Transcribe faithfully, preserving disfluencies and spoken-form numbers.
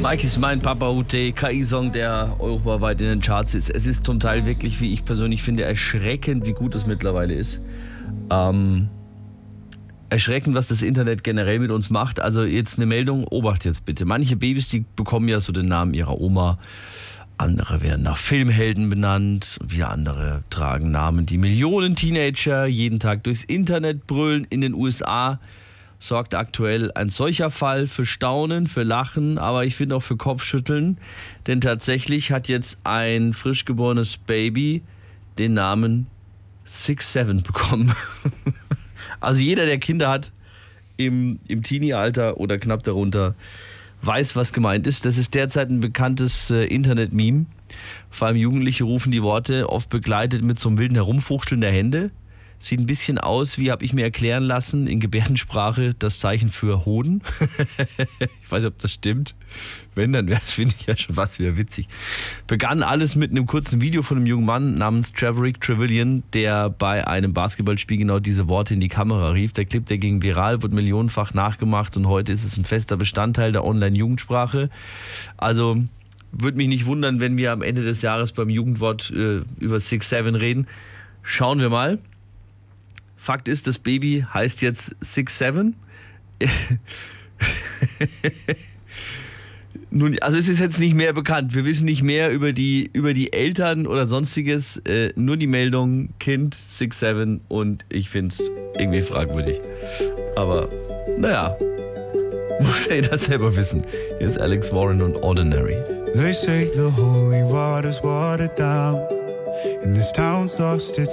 Mike ist mein Papa Ute, K I-Song, der europaweit in den Charts ist. Es ist zum Teil wirklich, wie ich persönlich finde, erschreckend, wie gut es mittlerweile ist. Ähm, erschreckend, was das Internet generell mit uns macht. Also jetzt eine Meldung, obacht jetzt bitte. Manche Babys, die bekommen ja so den Namen ihrer Oma. Andere werden nach Filmhelden benannt. Und wieder andere tragen Namen, die Millionen Teenager jeden Tag durchs Internet brüllen. In den U S A sorgt aktuell ein solcher Fall für Staunen, für Lachen, aber ich finde auch für Kopfschütteln. Denn tatsächlich hat jetzt ein frisch geborenes Baby den Namen six seven bekommen. Also jeder, der Kinder hat im, im Teenie-Alter oder knapp darunter, weiß, was gemeint ist. Das ist derzeit ein bekanntes äh, Internet-Meme. Vor allem Jugendliche rufen die Worte, oft begleitet mit so einem wilden Herumfuchteln der Hände. Sieht ein bisschen aus, wie habe ich mir erklären lassen, in Gebärdensprache das Zeichen für Hoden. Ich weiß nicht, ob das stimmt. Wenn, dann wäre es, finde ich, ja schon fast wieder witzig. Begann alles mit einem kurzen Video von einem jungen Mann namens Traverick Trevelyan, der bei einem Basketballspiel genau diese Worte in die Kamera rief. Der Clip, der ging viral, wurde millionenfach nachgemacht und heute ist es ein fester Bestandteil der Online-Jugendsprache. Also würde mich nicht wundern, wenn wir am Ende des Jahres beim Jugendwort äh, über six seven reden. Schauen wir mal. Fakt ist, das Baby heißt jetzt six seven. Nun, also es ist jetzt nicht mehr bekannt. Wir wissen nicht mehr über die, über die Eltern oder sonstiges. Äh, nur die Meldung Kind six seven und ich finde es irgendwie fragwürdig. Aber naja, muss er das selber wissen. Hier ist Alex Warren und Ordinary. They say the holy water's watered down and this town's lost its